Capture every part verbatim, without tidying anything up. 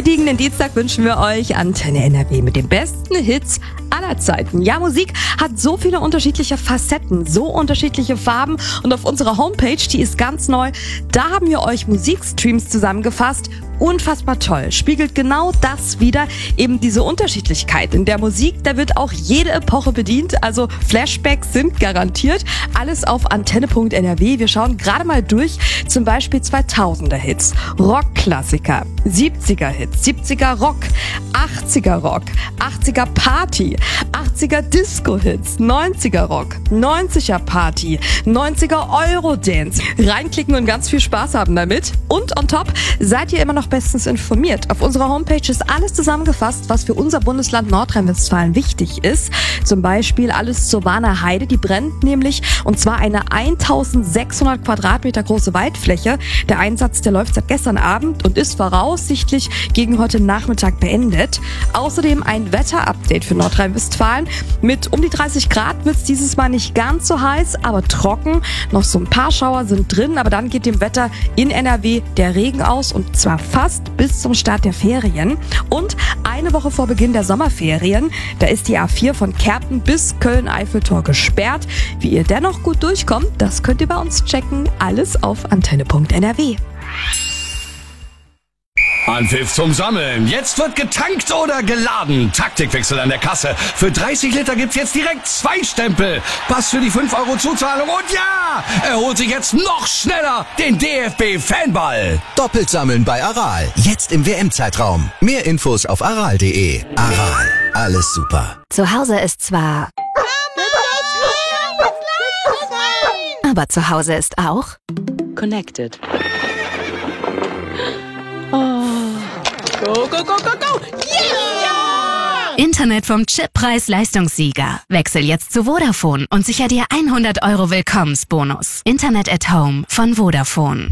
gediegenen Dienstag wünschen wir euch Antenne N R W mit den besten Hits aller Zeiten. Ja, Musik hat so viele unterschiedliche Facetten, so unterschiedliche Farben und auf unserer Homepage, die ist ganz neu, da haben wir euch Musikstreams zusammengefasst. Unfassbar toll. Spiegelt genau das wider, eben diese Unterschiedlichkeit. In der Musik, da wird auch jede Epoche bedient, also Flashbacks sind garantiert. Alles auf antenne punkt n r w. Wir schauen gerade mal durch, zum Beispiel zweitausender Hits, Rockklassiker, siebziger Hits, siebziger Rock, achtziger Rock, achtziger Party, achtziger Disco-Hits, neunziger Rock, neunziger Party, neunziger Eurodance. Reinklicken und ganz viel Spaß haben damit. Und on top seid ihr immer noch bestens informiert. Auf unserer Homepage ist alles zusammengefasst, was für unser Bundesland Nordrhein-Westfalen wichtig ist. Zum Beispiel alles zur Warner Heide, die brennt nämlich, und zwar eine eintausendsechshundert Quadratmeter große Waldfläche. Der Einsatz, der läuft seit gestern Abend und ist voraussichtlich gegen heute Nachmittag beendet. Außerdem ein Wetterupdate für Nordrhein-Westfalen. Mit um die dreißig Grad wird es dieses Mal nicht ganz so heiß, aber trocken. Noch so ein paar Schauer sind drin, aber dann geht dem Wetter in N R W der Regen aus, und zwar fast bis zum Start der Ferien. Und eine Woche vor Beginn der Sommerferien, da ist die A vier von Kerpen bis Köln-Eiffeltor gesperrt. Wie ihr dennoch gut durchkommt, das könnt ihr bei uns checken. Alles auf antenne punkt n r w. Anpfiff zum Sammeln. Jetzt wird getankt oder geladen. Taktikwechsel an der Kasse. Für dreißig Liter gibt's jetzt direkt zwei Stempel. Pass für die fünf Euro Zuzahlung. Und ja, er holt sich jetzt noch schneller den D F B-Fanball. Doppelt sammeln bei Aral. Jetzt im W M-Zeitraum. Mehr Infos auf aral punkt de. Aral. Alles super. Zu Hause ist zwar... Aber zu Hause ist auch... Connected. Go, go, go, go, go! Yeah! Internet vom Chip Preis-Leistungssieger. Wechsel jetzt zu Vodafone und sicher dir hundert Euro Willkommensbonus. Internet at Home von Vodafone.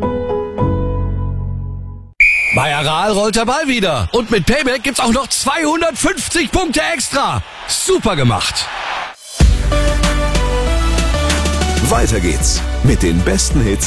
Bei Aral rollt der Ball wieder. Und mit Payback gibt's auch noch zweihundertfünfzig Punkte extra. Super gemacht. Weiter geht's mit den besten Hits